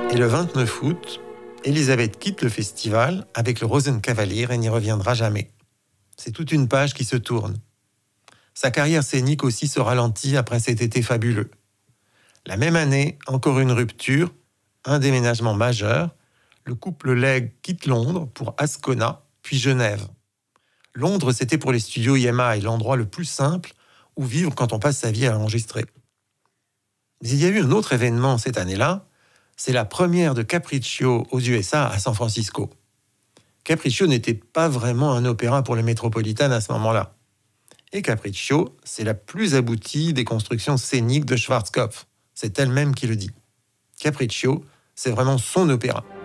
Et le 29 août, Elisabeth quitte le festival avec le Rosenkavalier et n'y reviendra jamais. C'est toute une page qui se tourne. Sa carrière scénique aussi se ralentit après cet été fabuleux. La même année, encore une rupture, un déménagement majeur. Le couple Legge quitte Londres pour Ascona, puis Genève. Londres, c'était pour les studios EMI l'endroit le plus simple où vivre quand on passe sa vie à enregistrer. Mais il y a eu un autre événement cette année-là, c'est la première de Capriccio aux USA à San Francisco. Capriccio n'était pas vraiment un opéra pour le Metropolitan à ce moment-là. Et Capriccio, c'est la plus aboutie des constructions scéniques de Schwarzkopf. C'est elle-même qui le dit. Capriccio, c'est vraiment son opéra.